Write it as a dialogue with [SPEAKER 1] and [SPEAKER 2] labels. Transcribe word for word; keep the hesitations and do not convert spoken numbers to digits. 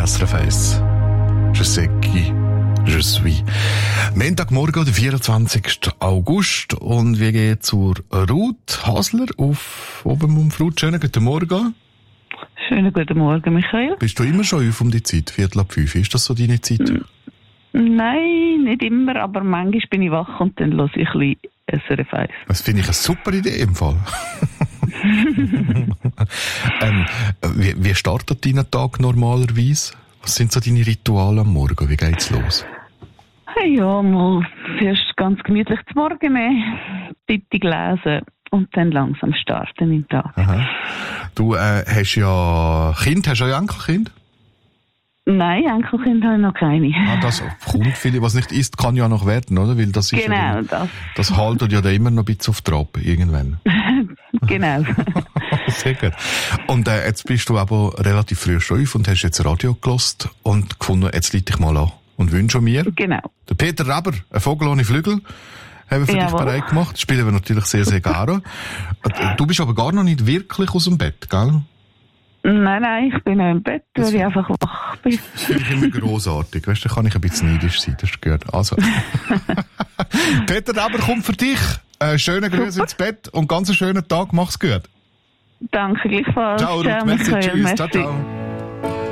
[SPEAKER 1] S R F eins. Je sais qui je suis. Montagmorgen, der vierundzwanzigsten August. Und wir gehen zur Ruth Hasler auf Obermumfrut. Schönen guten Morgen.
[SPEAKER 2] Schönen guten Morgen, Michael.
[SPEAKER 1] Bist du immer schon auf um die Zeit? Viertel ab fünf. Ist das so deine Zeit?
[SPEAKER 2] Nein, nicht immer, aber manchmal bin ich wach und dann höre ich ein bisschen S R F eins.
[SPEAKER 1] Das finde ich eine super Idee im Fall. ähm, wie, wie startet dein Tag normalerweise? Was sind so deine Rituale am Morgen? Wie geht's los?
[SPEAKER 2] Hey, ja, mal zuerst ganz gemütlich zum Morgen nehmen, Zeitung lesen und dann langsam starten im Tag.
[SPEAKER 1] Aha. Du äh, hast ja Kind, hast du ja Enkelkind?
[SPEAKER 2] Nein, Enkelkind habe ich noch keine.
[SPEAKER 1] Ah, das kommt viel, was nicht ist, kann ja noch werden, oder? Weil das ist
[SPEAKER 2] genau,
[SPEAKER 1] ja,
[SPEAKER 2] das.
[SPEAKER 1] Das haltet ja da immer noch ein bisschen auf Trab, irgendwann.
[SPEAKER 2] Genau.
[SPEAKER 1] Sehr gut. Und äh, jetzt bist du aber relativ früh schon auf und hast jetzt Radio gehört und gefunden, jetzt leite ich mal an. Und wünsche mir,
[SPEAKER 2] genau.
[SPEAKER 1] Der Peter Reber, ein Vogel ohne Flügel, haben wir für
[SPEAKER 2] Jawohl.
[SPEAKER 1] dich bereit gemacht. Das spielen wir natürlich sehr, sehr gerne. Du bist aber gar noch nicht wirklich aus dem Bett, gell?
[SPEAKER 2] Nein, nein, ich bin noch im Bett, weil ich einfach wach bin.
[SPEAKER 1] Das finde ich immer grossartig. Weißt du, da kann ich ein bisschen neidisch sein, das ist gut. Also. Peter Reber kommt für dich. Äh, schöne Grüße ins Bett und ganz einen schönen Tag. Mach's gut.
[SPEAKER 2] Danke gleichfalls.
[SPEAKER 1] Ciao, Ruth. Merci. Tschüss. Ciao, ciao.